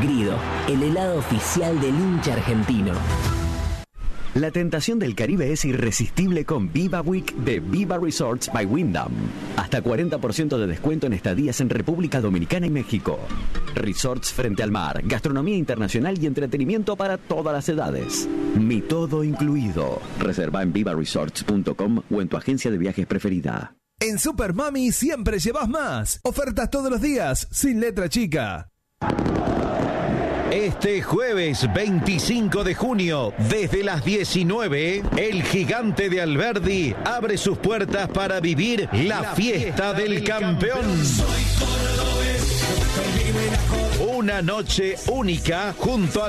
Grido, el helado oficial del hincha argentino. La tentación del Caribe es irresistible con Viva Week de Viva Resorts by Wyndham. Hasta 40% de descuento en estadías en República Dominicana y México. Resorts frente al mar, gastronomía internacional y entretenimiento para todas las edades. Mi todo incluido. Reserva en vivaresorts.com o en tu agencia de viajes preferida. En Super Mami siempre llevas más. Ofertas todos los días, sin letra chica. Este jueves 25 de junio, desde las 19, el Gigante de Alberdi abre sus puertas para vivir la fiesta del campeón. Una noche única junto a